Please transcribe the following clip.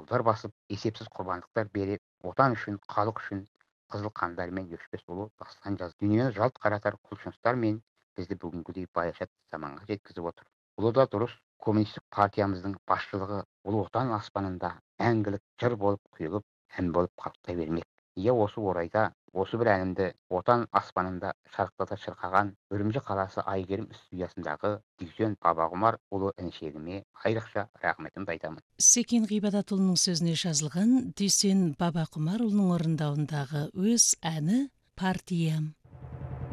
жолдар басып, есепсіз құрбандықтар беріп, отан үшін, халық үшін қызыл қандарымен өшпес ұлы дастан жазып, дүниені жалт қаратар құлшыныстар мен бізді бүгінгідей баяшат заманға жеткізіп отыр. Бұл да дұрыс. Коммунистік партиямыздың басшылығы ұлы отан аспанында мәңгілік жыр болып құйылып, ән болып қалықтай бермек. Осы орайда осы бір әнімді отан аспанында шарықтата шырқаған Үрімжі қаласы Айгерім студиясындағы Дүйсен Бабағұмар ұлы інішегіме айрықша рахметімді айтамын. Секен Ғибадатұлының сөзіне жазылған Дүйсен Бабақұмарұлының орындауындағы өз әні «Партиям».